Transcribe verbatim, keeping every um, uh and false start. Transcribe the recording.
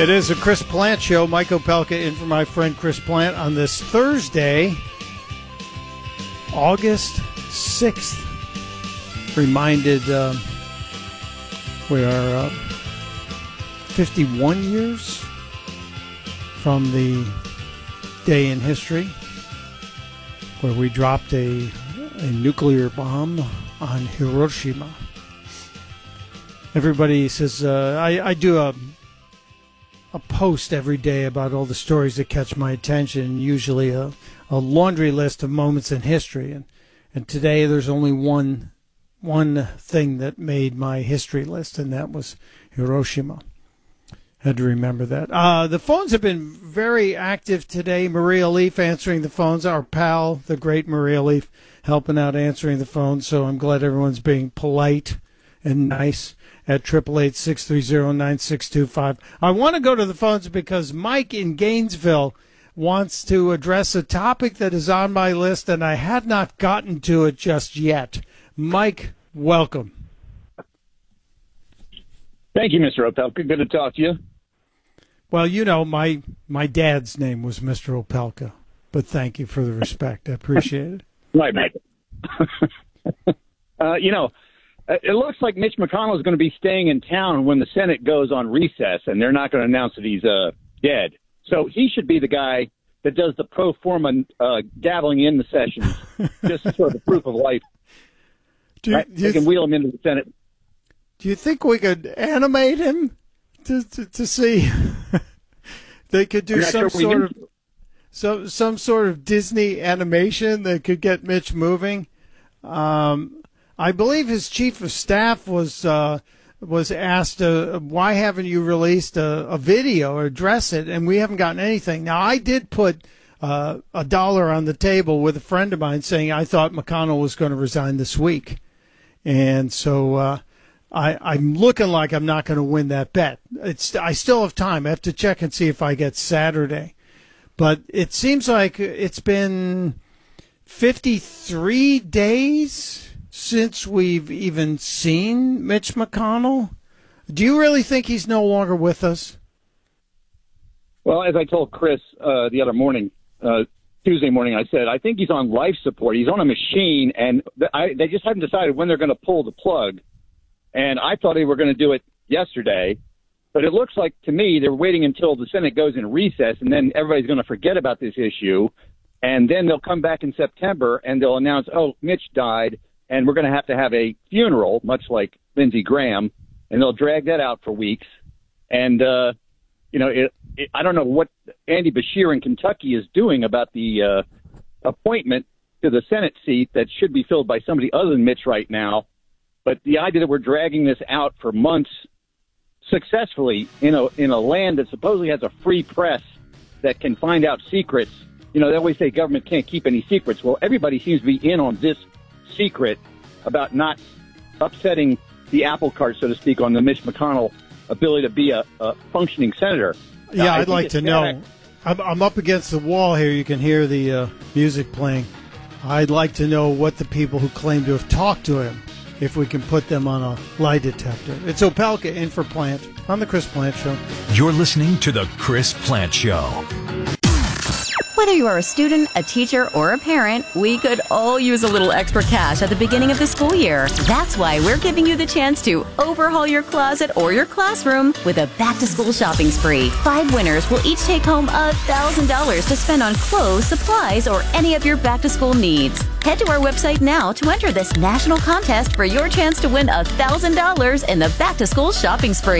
It is a Chris Plant show. Mike Opelka in for my friend Chris Plant on this Thursday, August sixth. Reminded uh, we are uh, fifty-one years from the day in history where we dropped a, a nuclear bomb on Hiroshima. Everybody says, uh, I, I do a a post every day about all the stories that catch my attention, usually a, a laundry list of moments in history. And, and today there's only one one thing that made my history list, and that was Hiroshima. Had to remember that. Uh, the phones have been very active today. Maria Leaf answering the phones. Our pal, the great Maria Leaf, helping out answering the phones. So I'm glad everyone's being polite and nice at eight eight eight, six three zero, nine six two five. I want to go to the phones because Mike in Gainesville wants to address a topic that is on my list, and I had not gotten to it just yet. Mike, welcome. Thank you, Mister Opelka. Good to talk to you. Well, you know, my my dad's name was Mister Opelka, but thank you for the respect. I appreciate it. Right, Mike. uh, you know, it looks like Mitch McConnell is going to be staying in town when the Senate goes on recess, and they're not going to announce that he's uh, dead. So he should be the guy that does the pro forma uh, dabbling in the sessions, just sort of proof of life. Do you, right? do you They can wheel him into the Senate. Do you think we could animate him to to, to see? They could do some sure sort of some some sort of Disney animation that could get Mitch moving. Um, I believe his chief of staff was uh, was asked, uh, "Why haven't you released a, a video or address it?" And we haven't gotten anything. Now, I did put uh, a dollar on the table with a friend of mine, saying I thought McConnell was going to resign this week, and so uh, I, I'm looking like I'm not going to win that bet. It's I still have time. I have to check and see if I get Saturday, but it seems like it's been fifty-three days since we've even seen Mitch McConnell. Do you really think he's no longer with us? Well, as I told Chris uh, the other morning, uh, Tuesday morning, I said, I think he's on life support. He's on a machine, and th- I, they just haven't decided when they're going to pull the plug. And I thought they were going to do it yesterday. But it looks like, to me, they're waiting until the Senate goes in recess, and then everybody's going to forget about this issue. And then they'll come back in September, and they'll announce, oh, Mitch died, and we're going to have to have a funeral, much like Lindsey Graham, and they'll drag that out for weeks. And, uh, you know, it, it, I don't know what Andy Beshear in Kentucky is doing about the uh, appointment to the Senate seat that should be filled by somebody other than Mitch right now. But the idea that we're dragging this out for months successfully in a in a land that supposedly has a free press that can find out secrets. You know, they always say government can't keep any secrets. Well, everybody seems to be in on this secret about not upsetting the apple cart, so to speak, on the Mitch McConnell ability to be a, a functioning senator. Yeah, uh, I'd like to know. I'm, I'm up against the wall here. You can hear the uh, music playing. I'd like to know what the people who claim to have talked to him, if we can put them on a lie detector. It's Opelka in for Plant on the Chris Plant Show. You're listening to the Chris Plant Show. Whether you are a student, a teacher, or a parent, we could all use a little extra cash at the beginning of the school year. That's why we're giving you the chance to overhaul your closet or your classroom with a back-to-school shopping spree. Five winners will each take home one thousand dollars to spend on clothes, supplies, or any of your back-to-school needs. Head to our website now to enter this national contest for your chance to win one thousand dollars in the back-to-school shopping spree.